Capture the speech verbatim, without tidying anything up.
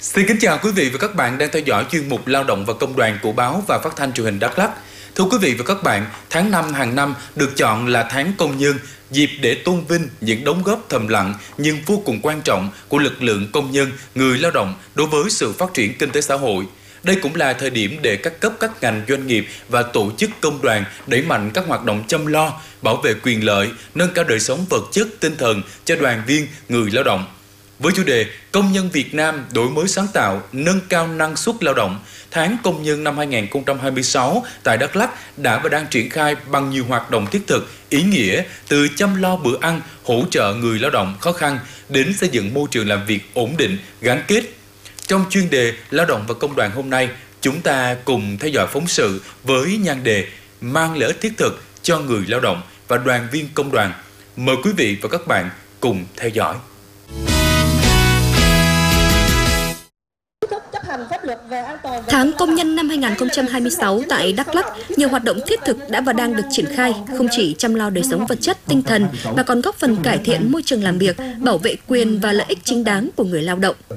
Xin kính chào quý vị và các bạn đang theo dõi chuyên mục Lao động và Công đoàn của Báo và Phát thanh Truyền hình Đắk Lắk. Thưa quý vị và các bạn, tháng năm hàng năm được chọn là tháng công nhân, dịp để tôn vinh những đóng góp thầm lặng nhưng vô cùng quan trọng của lực lượng công nhân, người lao động đối với sự phát triển kinh tế xã hội. Đây cũng là thời điểm để các cấp các ngành doanh nghiệp và tổ chức công đoàn đẩy mạnh các hoạt động chăm lo, bảo vệ quyền lợi, nâng cao đời sống vật chất tinh thần cho đoàn viên, người lao động. Với chủ đề Công nhân Việt Nam đổi mới sáng tạo, nâng cao năng suất lao động, tháng công nhân năm hai nghìn không trăm hai mươi sáu tại Đắk Lắk đã và đang triển khai bằng nhiều hoạt động thiết thực, ý nghĩa từ chăm lo bữa ăn, hỗ trợ người lao động khó khăn đến xây dựng môi trường làm việc ổn định, gắn kết. Trong chuyên đề Lao động và Công đoàn hôm nay, chúng ta cùng theo dõi phóng sự với nhan đề mang lợi ích thiết thực cho người lao động và đoàn viên công đoàn. Mời quý vị và các bạn cùng theo dõi. Tháng công nhân năm hai nghìn không trăm hai mươi sáu tại Đắk Lắk, nhiều hoạt động thiết thực đã và đang được triển khai, không chỉ chăm lo đời sống vật chất, tinh thần mà còn góp phần cải thiện môi trường làm việc, bảo vệ quyền và lợi ích chính đáng của người lao động.